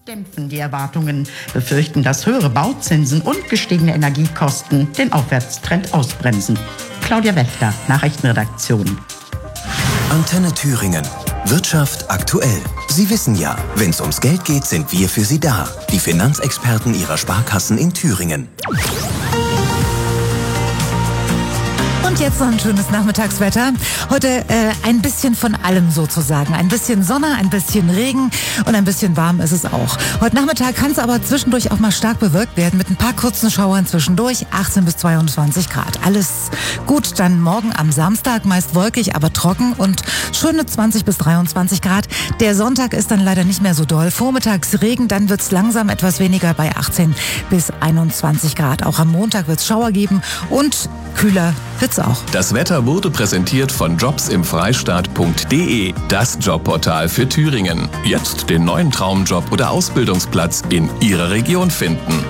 dämpfen die Erwartungen, befürchten, dass höhere Bauzinsen und gestiegene Energiekosten den Aufwärtstrend ausbremsen. Claudia Wächter, Nachrichtenredaktion. Antenne Thüringen. Wirtschaft aktuell. Sie wissen ja, wenn es ums Geld geht, sind wir für Sie da. Die Finanzexperten Ihrer Sparkassen in Thüringen. Und jetzt noch ein schönes Nachmittagswetter. Heute ein bisschen von allem sozusagen. Ein bisschen Sonne, ein bisschen Regen und ein bisschen warm ist es auch. Heute Nachmittag kann es aber zwischendurch auch mal stark bewölkt werden mit ein paar kurzen Schauern zwischendurch. 18 bis 22 Grad. Alles gut. Dann morgen am Samstag meist wolkig, aber trocken und schöne 20 bis 23 Grad. Der Sonntag ist dann leider nicht mehr so doll. Vormittags Regen, dann wird es langsam etwas weniger bei 18 bis 21 Grad. Auch am Montag wird es Schauer geben und kühler wird's auch. Das Wetter wurde präsentiert von jobsimfreistaat.de, das Jobportal für Thüringen. Jetzt den neuen Traumjob oder Ausbildungsplatz in Ihrer Region finden.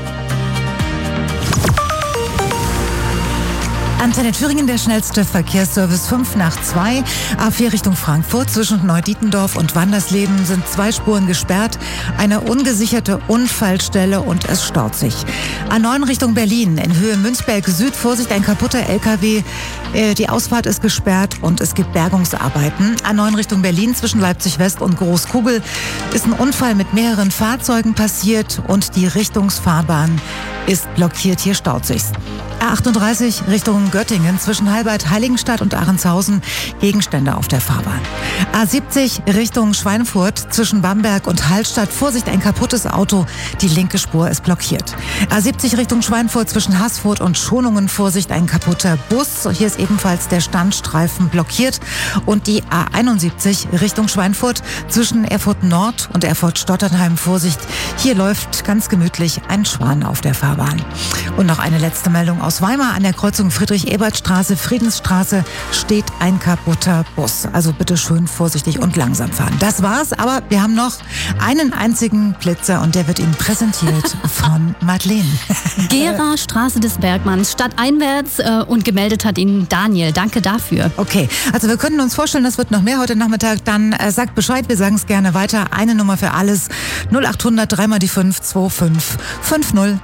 Antenne Thüringen, der schnellste Verkehrsservice 5 nach 2. A4 Richtung Frankfurt zwischen Neudietendorf und Wandersleben sind 2 Spuren gesperrt. Eine ungesicherte Unfallstelle und es staut sich. A9 Richtung Berlin in Höhe Münzberg Süd. Vorsicht, ein kaputter LKW. Die Ausfahrt ist gesperrt und es gibt Bergungsarbeiten. A9 Richtung Berlin zwischen Leipzig West und Großkugel ist ein Unfall mit mehreren Fahrzeugen passiert und die Richtungsfahrbahn ist blockiert. Hier staut sich's. A38 Richtung Göttingen zwischen Halbert, Heiligenstadt und Ahrentshausen Gegenstände auf der Fahrbahn. A70 Richtung Schweinfurt zwischen Bamberg und Hallstatt. Vorsicht, ein kaputtes Auto. Die linke Spur ist blockiert. A70 Richtung Schweinfurt zwischen Haßfurt und Schonungen. Vorsicht, ein kaputter Bus. Hier ist ebenfalls der Standstreifen blockiert. Und die A71 Richtung Schweinfurt zwischen Erfurt Nord und Erfurt Stotternheim. Vorsicht, hier läuft ganz gemütlich ein Schwan auf der Fahrbahn. Und noch eine letzte Meldung aus Weimar. An der Kreuzung Friedrich-Ebert-Straße, Friedensstraße steht ein kaputter Bus. Also bitte schön vorsichtig und langsam fahren. Das war's, aber wir haben noch einen einzigen Blitzer und der wird Ihnen präsentiert von Madeleine. Gera, Straße des Bergmanns, stadteinwärts und gemeldet hat ihn Daniel. Danke dafür. Okay, also wir können uns vorstellen, das wird noch mehr heute Nachmittag. Dann sagt Bescheid, wir sagen es gerne weiter. Eine Nummer für alles, 0800 3 mal die 5 2550.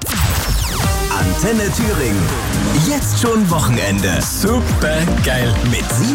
Antenne Thüringen. Jetzt schon Wochenende. Super geil. Mit